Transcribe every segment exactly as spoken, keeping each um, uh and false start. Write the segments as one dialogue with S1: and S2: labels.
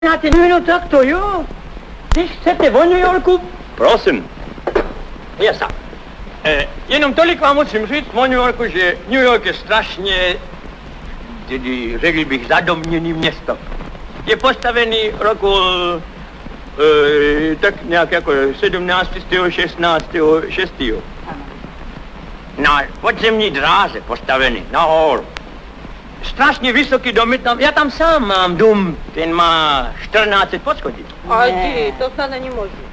S1: Na ten minut, tak to jo. Když chcete o New Yorku, prosím. Jasa. E, jenom tolik vám musím říct o New Yorku, že New York je strašně, tedy řekl bych, zadomněný město. Je postavený roku e, tak nějak jako sedmnáctého šestnáctého šestého Na podzemní dráze postavený, nahoru. Strašně vysoký domy tam, já tam sám mám dům, ten má čtrnáct set poschodí.
S2: Ale ty, to snad není možné.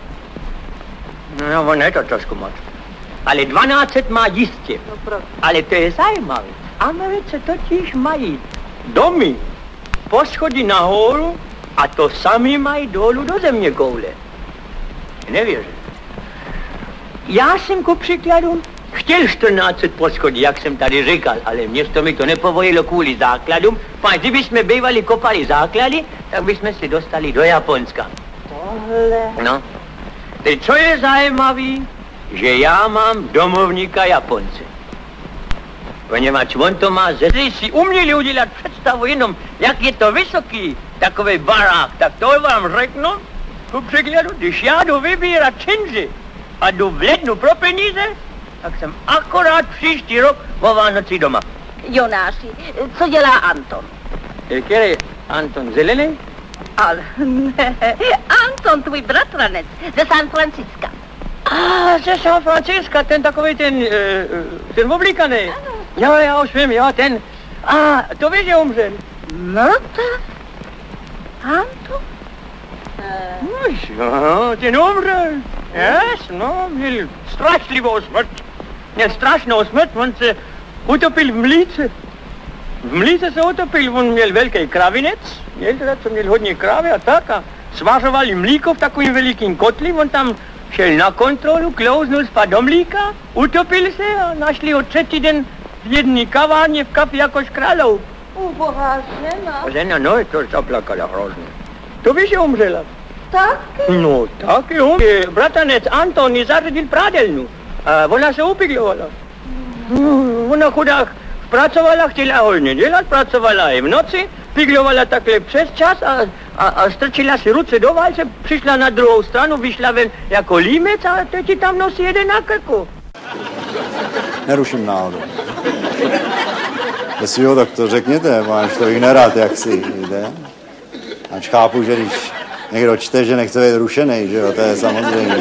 S1: No, ono je to trošku moc. Ale dvanáct set má jistě.
S2: No proč?
S1: Ale to je zajímavé. Americe totiž mají domy, poschodí nahoru a to sami mají dolů do země koule. Nevěřím. Já jsem ku příkladu chtěl čtrnáct set poschodí, jak jsem tady říkal, ale město mi to nepovolilo kvůli základům. Pak kdybychom bývali kopali základy, tak bychom se dostali do Japonska.
S2: Tohle.
S1: No. Teď co je zajímavý, že já mám domovníka Japonce. Poněvadž on to má ze si uměli udělat představu jenom, jak je to vysoký takový barák, tak to vám řeknu, ku příkladu, když já jdu vybírat činži a jdu v lednu pro peníze, tak jsem akorát příští rok o Vánoci doma.
S2: Jonáši, co dělá Anton?
S1: Který Anton, zelený?
S2: Ale ne, Anton, tvůj bratranec ze San Franciska.
S1: A ze San Franciska, ten takový ten, uh, ten oblíkaný. Jo, já už vím, jo, ten. A to víš, že umřel.
S2: No tak, Anton?
S1: No jo, ten umřel. Yes, no, měl strašlivou smrt. Měl strašnou smrt, on se utopil v mlíce. V mlíce se utopil, on měl velký kravinec, měl teda, co měl hodně krávy a tak a svařovali mlíko v takovým velikým kotli, on tam šel na kontrolu, klouznul spad do mlíka, utopil se a našli ho třetí den v jedné kavárně v kafi jako škralou.
S2: Ubohá žena.
S1: Žena, no, to zaplakala hrozně. To víš, že umřela?
S2: Taky?
S1: No, taky on. Bratranec Anton ji zařadil prádelnu a ona se upiglovala. Mm. Ona chudák pracovala, chtěla hodně dělat, pracovala i v noci, piglovala takhle přes čas a, a, a strčila si ruce do válce, přišla na druhou stranu, vyšla ven jako límec a teď ji tam nosí jeden na krku.
S3: Neruším náhodou. Jestli jo, tak to řekněte, máš to i nerad, jak si, víte? Ač chápu, že když někdo čte, že nechce být rušený, že jo, to je samozřejmě.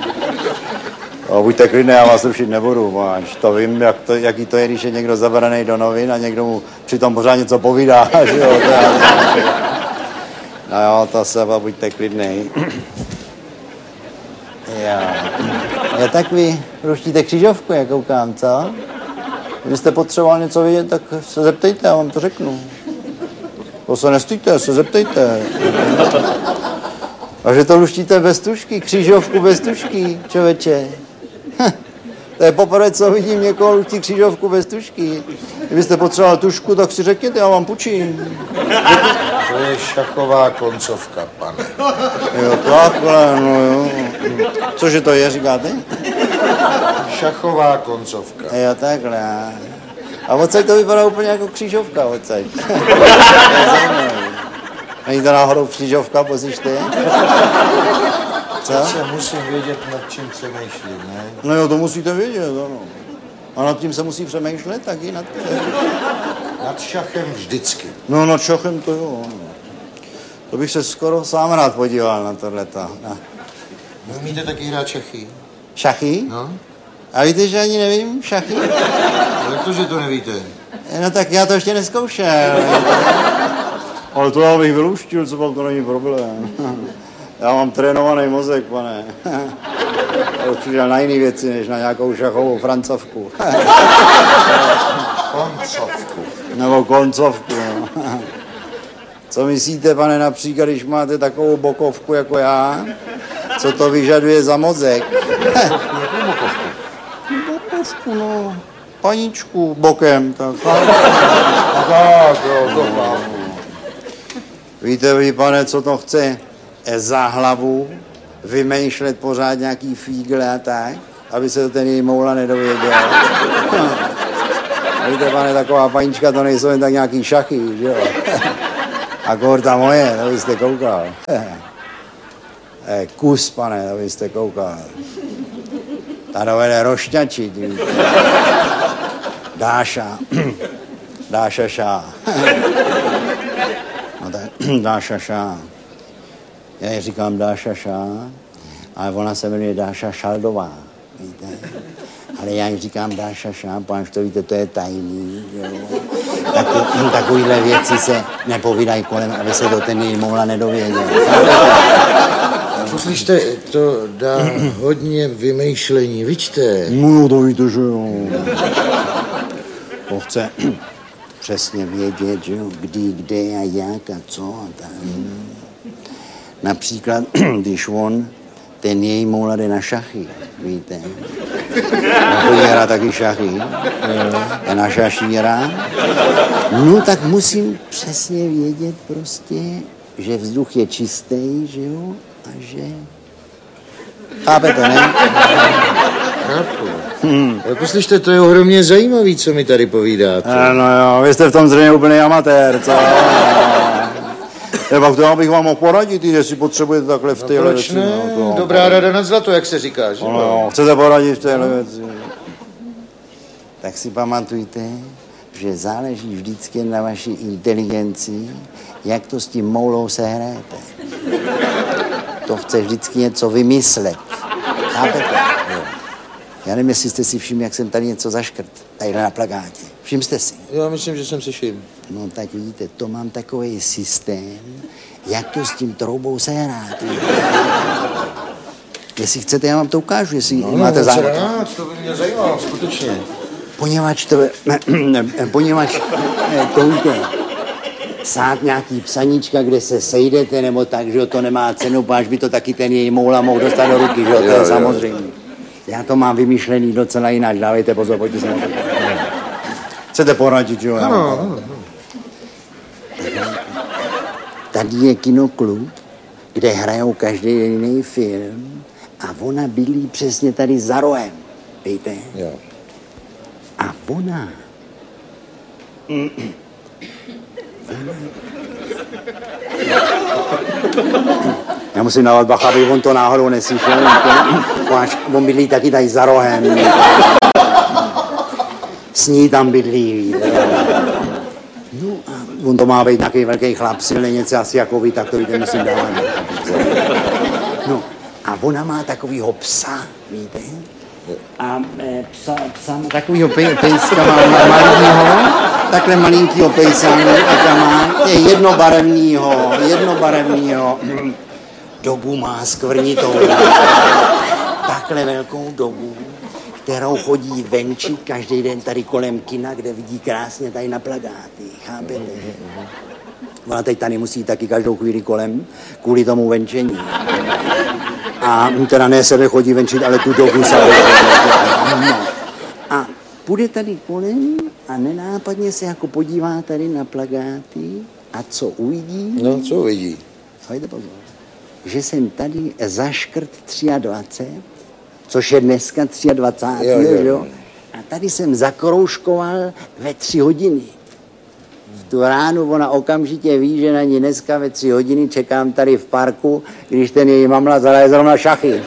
S3: O, buďte klidné, já vás rušit nebudu, máš. To vím, jak to, jaký to je, když je někdo zabraný do novin a někdo mu přitom pořád něco povídá, že jo, to je... No jo, to se, buďte klidnej. Já. Je tak vy ruštíte křižovku, jak koukám, co? Kdybyste potřeboval něco vědět, tak se zeptejte, já vám to řeknu. To se nestýďte, se zeptejte. A že to luštíte bez tušky, křížovku bez tušky, člověče. To je poprvé, co vidím někoho luští křížovku bez tušky. Kdybyste potřeboval tušku, tak si řekněte, já vám půjčím.
S4: To je šachová koncovka, pane.
S3: Jo, takhle, no jo. Cože to je, říkáte?
S4: Šachová koncovka.
S3: Jo, takhle. A odsaď to vypadá úplně jako křížovka, odsaď. Není to náhodou křížovka, pozíšte? Co?
S4: Se musím vědět, nad čím přemýšlím, ne?
S3: No jo, to musíte vědět, ano. A nad tím se musí přemýšlet, taky nad tím.
S4: Nad šachem vždycky.
S3: No, nad šachem to jo, ano. To bych se skoro sám rád podíval na tohleto. No.
S4: Vy umíte taky hrát šachy?
S3: Šachy?
S4: No.
S3: A víte, že ani nevím šachy?
S4: Jak to, že to nevíte?
S3: No tak já to ještě neskoušel. Ale to já bych vyluštil, co pak to není problém. Já mám trénovaný mozek, pane. Určitě na jiné věci, než na nějakou šachovou francovku.
S4: Koncovku.
S3: Nebo koncovku, no. Co myslíte, pane, například, když máte takovou bokovku jako já? Co to vyžaduje za mozek?
S4: Jakou bokovku?
S3: Bokovku, no. Paničku bokem, tak.
S4: A tak, jo, to chápu.
S3: Víte vy, pane, co to chce za hlavu? Vymýšlet pořád nějaký fígle a tak, aby se to ten její moula nedověděl. Víte, pane, taková panička, to nejsou jen tak nějaký šachy, že jo? A korta moje, to byste koukal. Eh, kus, pane, to byste koukal. Ta dovede rošťačit. Dáša. Dáša šá. No tak, Dáša šá. Já ji říkám Dáša šá, ale ona se jmenuje Dáša Šaldová, víte. Ale já ji říkám Dáša šá, páš to víte, to je tajný, jo. Taky, takovýhle věci se nepovídají kolem, aby se to ten její mohla nedověděl.
S4: Poslyšte, to dá hodně vymýšlení, vyčte.
S3: No to víte, že jo. To chce přesně vědět, že jo, kdy, kde a jak a co a tak. Například, když on, ten její moula jde na šachy, víte. On chodí hrát taky šachy, je na šašíra. No tak musím přesně vědět prostě, že vzduch je čistý, že jo, a že... Chápete, ne?
S4: Chápu. Hmm. Ale poslyšte, to je ohromně zajímavý, co mi tady povídáte.
S3: No jo, vy jste v tom zřejmě úplný amatér, co? Nebo k tomu bych vám mohl poradit, jestli potřebujete takhle v téhle
S4: no, věci. Ne? No, dobrá rada nad zlato, jak se říká, že?
S3: No, no, chcete poradit v téhle věci. Tak si pamatujte, že záleží vždycky na vaší inteligenci, jak to s tím moulou sehrajete. To chce vždycky něco vymyslet. Chápete? Jo. Já nevím, jestli jste si všimli, jak jsem tady něco zaškrt. Tadyhle na plakátě. Všiml jste si?
S4: Já myslím, že jsem si všiml.
S3: No tak vidíte, to mám takový systém, jak to s tím troubou sehrát. Jestli chcete, já vám to ukážu, jestli
S4: no,
S3: máte
S4: no,
S3: zájem.
S4: Rád, to by mě zajímalo, skutečně.
S3: Poněvadž to, ne, ne, poněvadž ne, to víte, psát nějaký psaníčka, kde se sejdete, nebo tak, že to nemá cenu, páč by to taky ten její moula mohl dostat do ruky, že jo, to je samozřejmě. Já to mám vymyšlený docela jinak, dávejte pozor, pojďte se na to. Chcete poradit, jo?
S4: Ano, ano, ano.
S3: Tady je kinoklub, kde hrajou každý jiný film a ona bydlí přesně tady za rohem, víte?
S4: Jo.
S3: A ona... Mm. ona... Já musím dávat bacha, aby on to náhodou neslyšel. On bydlí taky tady za rohem. S ní tam bydlí. No a on to má být takový velký chlap, silný něco asi jako vy, tak to víte, musím dávat. No a ona má takovýho psa, víte? A e, psa, psa, takovýho pej, pejska má malýho, takhle malinkýho pejsa, a má je jednobarevnýho, jednobarevnýho. Dobu má skvrnitou. Takhle velkou dobu, kterou chodí venčit každý den tady kolem kina, kde vidí krásně tady na plakáty. Chápete? Ona teď tady musí taky každou chvíli kolem, kvůli tomu venčení. A teda ne sebe chodí venčit, ale tu dobu se. No. A půjde tady kolem a nenápadně se jako podívá tady na plakáty a co uvidí?
S4: No, co uvidí?
S3: Hojte pozor. Že jsem tady zaškrt dvacet tři, což je dneska dvacátého třetího, jo, jo. jo? A tady jsem zakroužkoval ve tři hodiny. V tu ránu ona okamžitě ví, že na ní dneska ve tři hodiny čekám tady v parku, když ten její mamla zahraje zrovna šachy.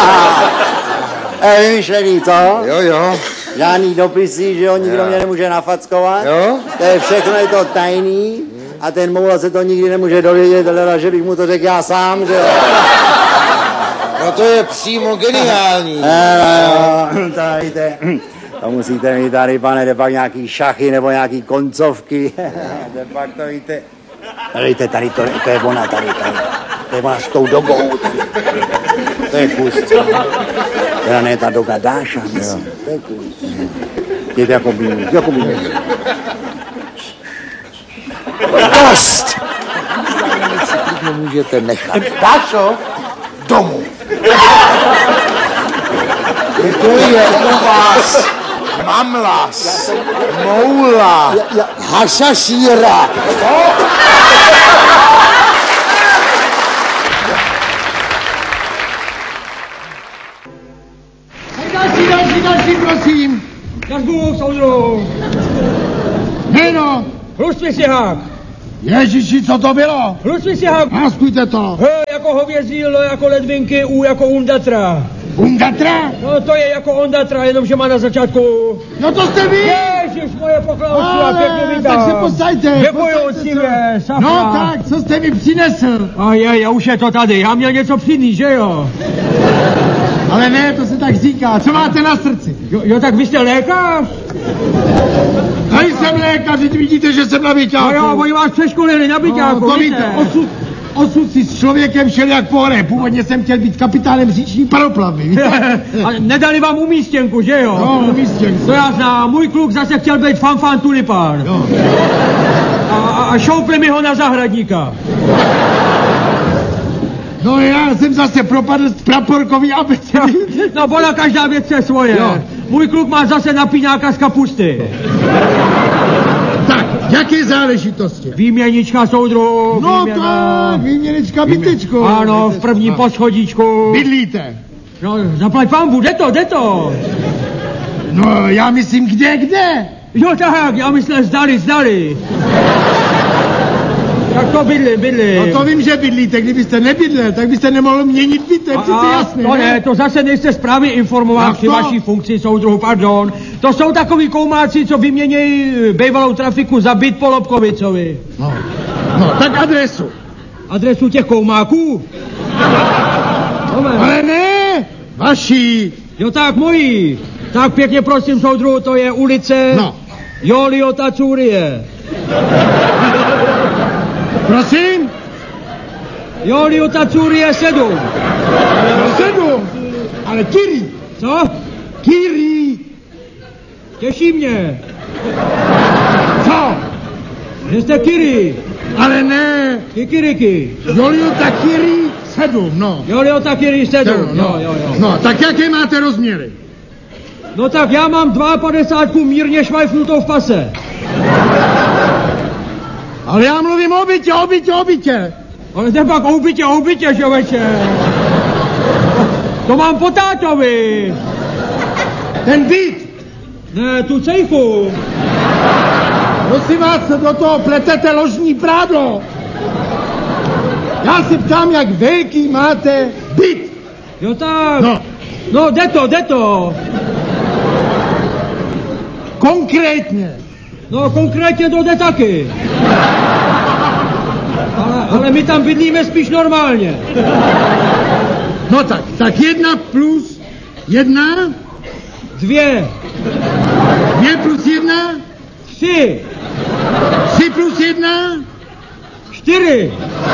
S3: Je vymyšlený, co?
S4: Jo, jo.
S3: Žádný dopisy, že jo, nikdo jo. Mě nemůže nafackovat.
S4: Jo?
S3: To je všechno, je to tajný. A ten moula se to nikdy nemůže dovědět, ale že bych mu to řekl já sám, že jo.
S4: No to je přímo geniální.
S3: To víte, to musíte mít tady, pane, jde pak nějaký šachy nebo nějaký koncovky. Jde pak to víte. Tady víte, tady to, to je ona, tady, tady. To je ona s tou dogou. Tady. To je kus. Teda ne ta doga, Dáša, myslím. To je kus. Jde jako by, jako by. Dost! Můžete nechat.
S4: Dášo, domů.
S3: To je u vás
S4: Mamlas, moula,
S3: hašašíra.
S5: Další, další, další, prosím. Na zbůh, soudru. Jméno, Hluštvě Šihák. Ježiši, co to bylo?
S6: Kluci si hák.
S5: Háskujte to.
S6: He, jako hovězí, L jako ledvinky, U jako Undatra.
S5: Undatra?
S6: No to je jako Ondatra, jenomže má na začátku...
S5: No to jste vy!
S6: Ježiš, moje poklausu, a
S5: Ale,
S6: pěkně vítám.
S5: tak se posaďte.
S6: Děkuji,
S5: posaďte se.
S6: cívě, safra.
S5: No tak, co jste mi přinesl?
S6: A je, já už je to tady, já měl něco přinést, že jo?
S5: Ale ne, to se tak říká. Co máte na srdci?
S6: Jo, jo tak vy jste lékař?
S5: Tady jsem lékař, teď vidíte, že jsem na
S6: No
S5: byťáku.
S6: jo, oni vás přeškolili na byťáku,
S5: No, to víte, osud, osud si s člověkem šel jak po hore. Původně jsem chtěl být kapitánem říční paroplavy, víte?
S6: A nedali vám umístěnku, že jo?
S5: No, umístěnku.
S6: To já znám, můj kluk zase chtěl být fanfan tulipán.
S5: Jo.
S6: A, a, a šoupli mi ho na zahradníka.
S5: No já jsem zase propadl z praporkový abecedy.
S6: No ona každá věc je svoje.
S5: Jo.
S6: Můj kluk má zase napínáka z kapusty.
S5: Tak, jaké záležitosti?
S6: Výměnička soudru,
S5: No
S6: výměna.
S5: tak, výměnička bytečko.
S6: Ano, v prvním poschodíčku.
S5: Bydlíte?
S6: No, zaplať pánbu, jde to, jde to.
S5: No, já myslím, kde, kde?
S6: Jo tak, já myslím, zdali, zdali. Tak to bydli, bydli.
S5: No to vím, že bydlíte, kdybyste nebydlel, tak byste nemohl měnit byt, to je přece jasné,
S6: to ne, to zase nejste správně informovat
S5: Jak
S6: při
S5: to?
S6: vaší funkci soudruhu, pardon. To jsou takový koumáci, co vyměnějí bývalou trafiku za byt po Lobkovicovi.
S5: No, no tak adresu.
S6: Adresu těch koumáků?
S5: Ale ne, vaší.
S6: Jo tak, mojí. Tak pěkně prosím, soudruhu, to je ulice
S5: No.
S6: Joliota Curie.
S5: Prosím?
S6: Joliota Curie sedm.
S5: Sedm. Ale Kiri.
S6: Co?
S5: Kiri.
S6: Těší mě.
S5: Co?
S6: Že jste Kiri.
S5: Ale ne.
S6: Kikiriky.
S5: Joliota Kiri sedm, no.
S6: Joliota Kiri sedm.
S5: No,
S6: Jo, jo, jo.
S5: no, tak jaké máte rozměry?
S6: No tak já mám padesát dva mírně švajfnutou v pase.
S5: Ale já mluvím o bytě, o bytě, o bytě.
S6: Ale jde pak o bytě, o bytě, čověče. To mám po tátovi.
S5: Ten byt.
S6: Ne, tu cejchu.
S5: Prosím vás, do toho pletete ložní prádlo. Já se ptám, jak velký máte byt.
S6: Jo tak.
S5: No.
S6: No, jde to, jde to.
S5: Konkrétně.
S6: No, konkrétně to jde taky. Ale, ale my tam bydlíme spíš normálně.
S5: No tak, tak jedna plus jedna,
S6: Dvě,
S5: dvě plus jedna,
S6: tři,
S5: tři plus jedna.
S6: čtyři.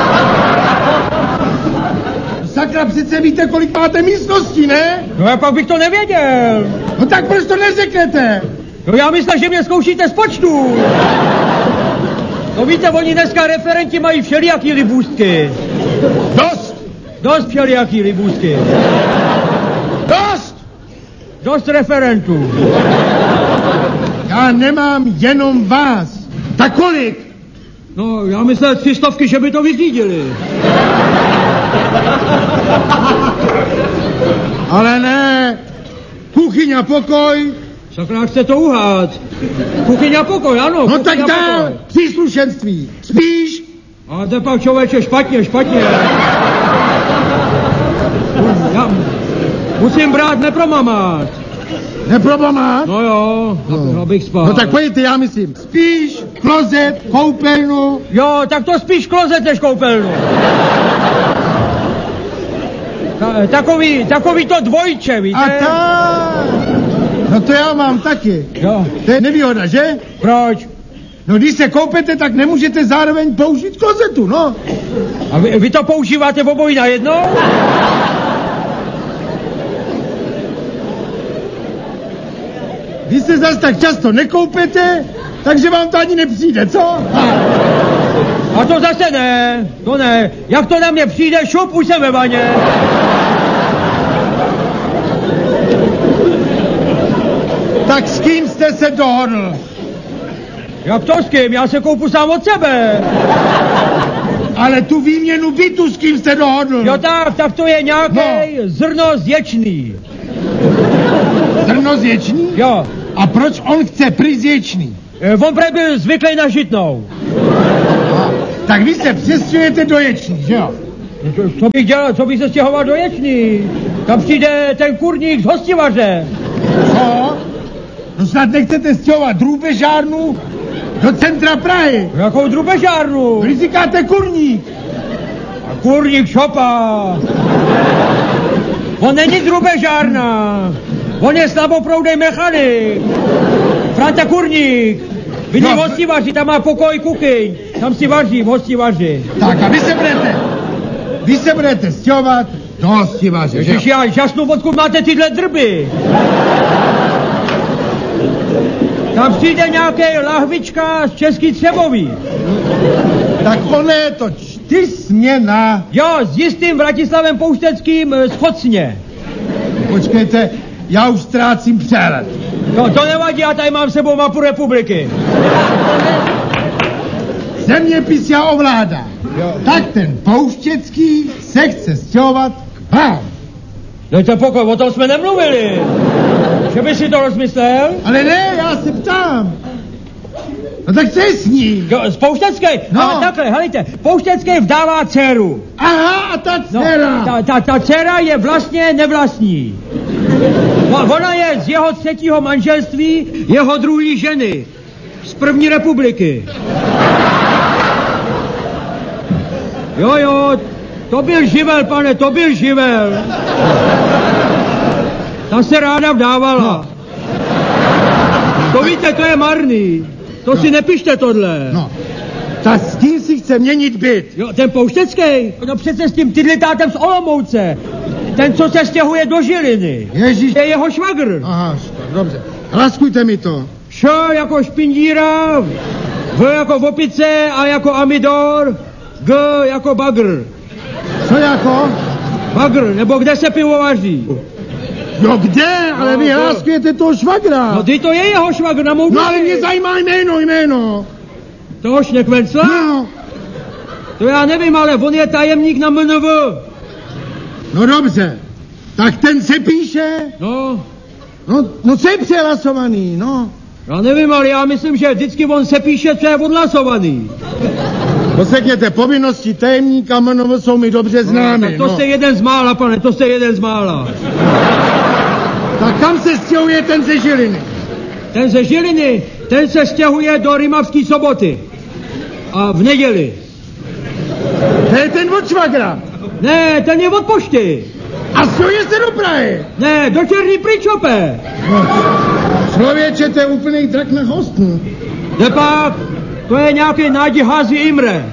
S5: Sakra, přece víte, kolik máte místností, ne?
S6: No, já pak bych to nevěděl.
S5: No tak proč to neřeknete?
S6: No, já myslím, že mě zkoušíte z počtu. No víte, oni dneska referenti mají všelijaký libůstky.
S5: Dost,
S6: Dost všelijaký libůstky.
S5: dost.
S6: Dost referentů.
S5: Já nemám jenom vás. Tak kolik?
S6: No, já myslel tři stovky, že by to vyřídili.
S5: Ale ne. Kuchyň a pokoj.
S6: Sakra, chce to uhát. Kuchyň a pokoj, ano.
S5: No
S6: kuchyň
S5: tak
S6: a
S5: dál.
S6: pokoj.
S5: Příslušenství. Spíš?
S6: A jde pak člověče, špatně, špatně. Já musím brát nepromamát.
S5: Neprobamát?
S6: No jo, no. Abych spal.
S5: No tak pojďte, já myslím. Spíš, klozet, koupelnu.
S6: Jo, tak to spíš klozet než koupelnu. Ta, takový, takový to dvojče, víte?
S5: A tak. No to já mám taky.
S6: Jo,
S5: To je nevýhoda, že?
S6: proč?
S5: No když se koupete, tak nemůžete zároveň použít klozetu, no.
S6: A vy, vy to používáte obojí najednou?
S5: Vy se zas tak často nekoupete, takže vám to ani nepřijde, co?
S6: A to zase ne, to ne. Jak to na mě přijde, šup, už jsem ve vaně.
S5: Tak s kým jste se dohodl?
S6: Jak to s kým? Já se koupu sám od sebe.
S5: Ale tu výměnu bytu s kým jste dohodl?
S6: Jo tak, tak to je nějaký
S5: No.
S6: zrno zječný.
S5: Zrno zječný?
S6: Jo,
S5: A proč on chce pryč zječný?
S6: e, on prej byl zvyklý na žitnou.
S5: tak vy se přestěhujete do Ječný, že jo?
S6: No co, co bych dělal, co bych se stěhoval do Ječný? Tam přijde ten kurník z hostivaře.
S5: Co? No snad nechcete stěhovat drůbežárnu do centra Prahy.
S6: Jakou drubežárnu?
S5: Vy říkáte kurník.
S6: A kurník šopa. On není drubežárna. On je slaboproudej mechanik. Franta Kurník. Bydlí v
S5: No.
S6: hostivaři, tam má pokoj kuchyň. Tam si vaří v hostivaři.
S5: Tak a vy se budete, vy se budete stěhovat do hostivaře, že jo?
S6: Ježiš, já žasnu, odkud máte tyhle drby. Tam přijde nějaký lahvička z Český Třebový.
S5: Tak ono je to čtyřsměna.
S6: Jo, s jistým Vratislavem Poušteckým z Chocně.
S5: Počkejte, já už ztrácím přehled.
S6: No, to nevadí, já tady mám s sebou mapu republiky.
S5: Zeměpis já ovládám. Tak ten Pouštěcký se chce stěhovat k vám.
S6: Dejte pokoj, o tom jsme nemluvili. Že by si to rozmyslel?
S5: Ale ne, já se ptám. No tak co je s ní?
S6: Jo, z Pouštecké?
S5: No.
S6: Ale takhle, helejte, Pouštecké vdává dceru.
S5: Aha, a ta
S6: No,
S5: dcera.
S6: ta, ta, ta dcera je vlastně nevlastní. No, ona je z jeho třetího manželství jeho druhý ženy. Z první republiky. Jo, jo, to byl živel, pane, to byl živel. Ta se ráda vdávala. To víte, to je marný. To si nepište tohle.
S5: No, ta s tím si chce měnit byt.
S6: Jo, ten Pouštecký? No přece s tím tydlitátem z Olomouce. Ten, co se stěhuje do Žiliny.
S5: Ježíš.
S6: Je jeho švagr.
S5: Aha, dobře. Hlaskujte mi to.
S6: Š jako špindíra, V jako opice, A jako amidor, G jako bagr.
S5: Co jako?
S6: Bagr, nebo kde se pivo vaří.
S5: No kde? Ale
S6: No,
S5: vy
S6: to-
S5: hláskujete toho švagra.
S6: No ty to je jeho švagr na mou
S5: No ale
S6: duši.
S5: mě zajímá jméno, jméno.
S6: Toho Šnekvencla?
S5: No,
S6: To já nevím, ale on je tajemník na M N V.
S5: no dobře. Tak ten se píše.
S6: No,
S5: No, no co je přehlasovaný, no.
S6: já nevím, ale já myslím, že vždycky on se píše, co je odhlasovaný.
S5: Posekněte, povinnosti tajemníka M N V jsou mi dobře známy,
S6: Tak to
S5: no.
S6: jste jeden z mála, pane, to jste jeden z mála.
S5: Tak kam se stěhuje ten ze Žiliny?
S6: Ten ze Žiliny, ten se stěhuje do Rimavský Soboty. A v neděli.
S5: To je ten od švagra.
S6: Ne, ten je od pošty.
S5: A stěhuje se do Prahy.
S6: Ne, do Černý Pričope.
S5: No, člověče, to je úplný drak na hostnu.
S6: Nepak, to je nějaký Nádi Házi Imre.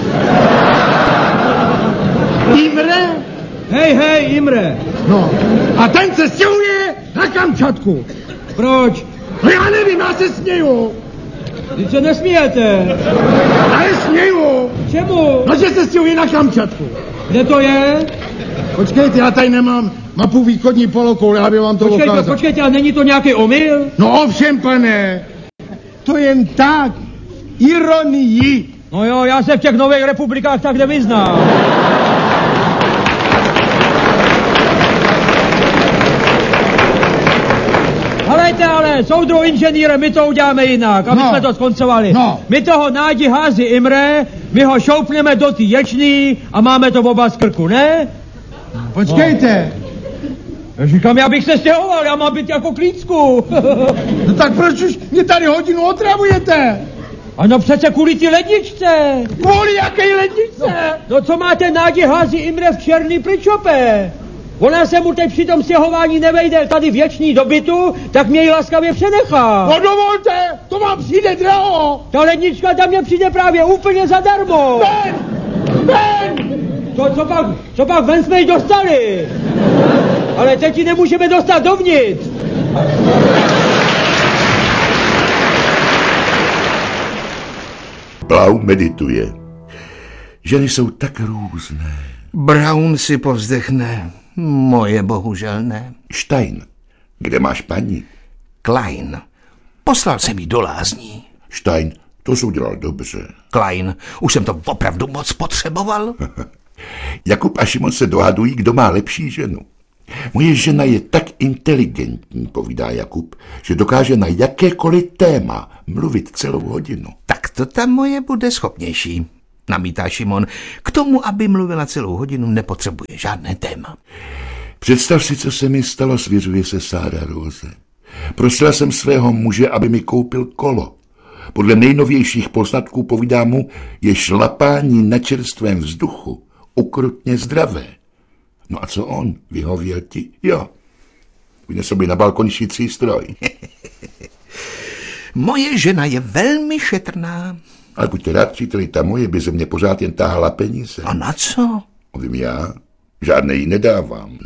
S5: Imre?
S6: Hej, hej, Imre.
S5: No, a ten se stěhuje na Kamčatku.
S6: Proč?
S5: No já nevím, já se směju.
S6: Vy se nesmíjete.
S5: Ale směju.
S6: Čemu?
S5: No, že se stěhuje na Kamčatku.
S6: Kde to je?
S5: Počkejte, já tady nemám mapu východní polokoule, aby vám to
S6: Počkejte,
S5: ukázal.
S6: počkejte, a není to nějaký omyl?
S5: No ovšem, pane, to jen tak, ironii.
S6: No jo, já se v těch nových republikách tak nevyznám. Helejte ale, soudru inženýre, my to uděláme jinak, aby
S5: No.
S6: jsme to skoncovali.
S5: No.
S6: My toho Nádi Házi Imre, my ho šoupneme do té Ječný a máme to oba z krku, ne?
S5: Počkejte,
S6: Já říkám, já bych se stěhoval, já mám být jako klícku.
S5: no tak proč už mě tady hodinu otravujete?
S6: Ano přece kvůli ty ledničce.
S5: Kvůli jaké lednice?
S6: No co máte Nádi Házi Imre v Černý Pričope? Ona se mu teď při tom stěhování nevejde tady věčný do bytu, tak mě ji laskavě přenechá.
S5: No dovolte, to vám přijde draho.
S6: Ta lednička tam mě přijde právě úplně zadarmo.
S5: Ven, ven.
S6: Co, co pak, co pak ven jsme ji dostali? Ale teď ji nemůžeme dostat dovnitř.
S7: Blau medituje. Ženy jsou tak různé.
S4: Brown si povzdechne. Moje bohužel ne.
S7: Stein, kde máš paní?
S4: Klein. Poslal jsem jí do lázní.
S7: Stein, to jsi udělal dobře.
S4: Klein, už jsem to opravdu moc potřeboval.
S7: Jakub a Šimon se dohadují, kdo má lepší ženu. Moje žena je tak inteligentní, povídá Jakub, že dokáže na jakékoliv téma mluvit celou hodinu.
S4: Tak to ta moje bude schopnější.
S8: namítá Šimon. K tomu, aby mluvila celou hodinu, nepotřebuje žádné téma.
S7: Představ si, co se mi stalo, svěřuje se Sára Róze. Prosila jsem svého muže, aby mi koupil kolo. Podle nejnovějších poznatků, povídám mu, je šlapání na čerstvém vzduchu ukrutně zdravé. No a co on? Vyhověl ti? Jo. Vynesl by na balkon šicí stroj.
S8: Moje žena je velmi šetrná.
S7: Ale buďte rád, příteli, ta moje by ze mě pořád jen táhala peníze.
S8: A na co?
S7: Vím já, žádné jí nedávám.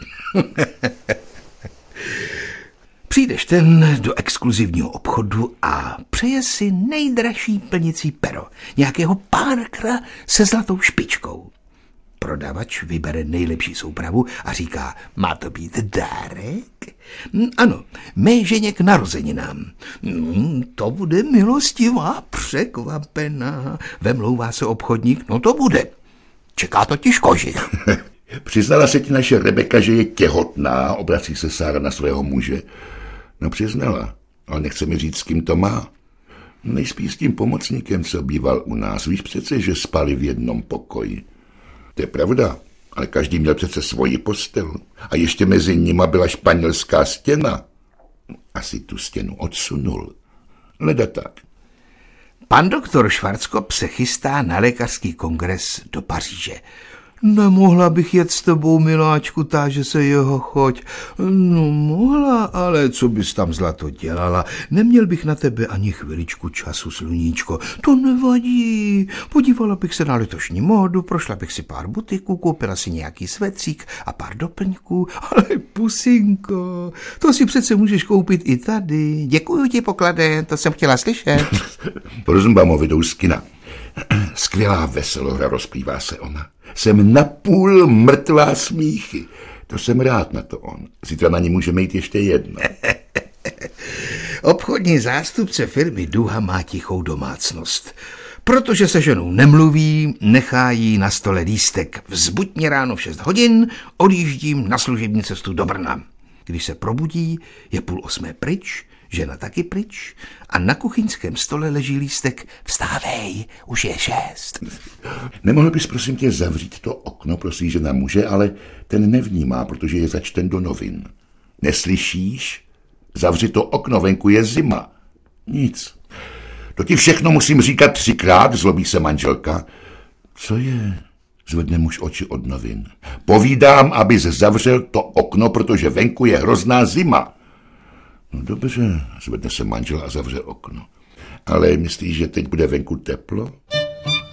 S8: Přijdeš ten do exkluzivního obchodu a přeje si nejdražší plnicí pero, nějakého Parkera se zlatou špičkou. Prodavač vybere nejlepší soupravu a říká, má to být dárek? Ano, mé ženě k narozeninám. To bude milostivá překvapená. Vemlouvá se obchodník, no to bude. Čeká totiž kožich.
S7: Přiznala se ti naše Rebeka, že je těhotná, obrací se Sára na svého muže. No přiznala, ale nechce mi říct, s kým to má. Nejspíš s tím pomocníkem, co býval u nás. Víš přece, že spali v jednom pokoji. To je pravda, ale každý měl přece svoji postel. A ještě mezi nima byla španělská stěna. Asi tu stěnu odsunul. Leda tak.
S8: Pan doktor Schwarzkopf se chystá na lékařský kongres do Paříže. Nemohla bych jet s tebou, miláčku, táže se jeho choť. No mohla, ale co bys tam zlato dělala? Neměl bych na tebe ani chviličku času, sluníčko. To nevadí. Podívala bych se na letošní módu, prošla bych si pár butiků, koupila si nějaký svetřík a pár doplňků. Ale pusinko, to si přece můžeš koupit i tady. Děkuju ti, poklade, to jsem chtěla slyšet.
S7: Rozumbámovi jdou z kina. Skvělá veselohra, rozplývá se ona. Jsem napůl mrtvá smíchy. To jsem rád na to on. Zítra na ní můžeme jít ještě jedno.
S8: Obchodní zástupce firmy Duha má tichou domácnost. Protože se ženou nemluví, nechá jí na stole lístek. Vzbuď mě ráno v šest hodin, odjíždím na služební cestu do Brna. Když se probudí, je půl osmé pryč, žena taky pryč a na kuchyňském stole leží lístek. Vstávej, už je šest.
S7: Nemohl bys prosím tě zavřít to okno, prosí žena muže, ale ten nevnímá, protože je začten do novin. Neslyšíš? Zavři to okno, venku je zima. Nic. To ti všechno musím říkat třikrát, zlobí se manželka. Co je? Zvedne muž oči od novin. Povídám, abys zavřel to okno, protože venku je hrozná zima. No dobře, zvedne se manžel a zavře okno. Ale myslíš, že teď bude venku teplo?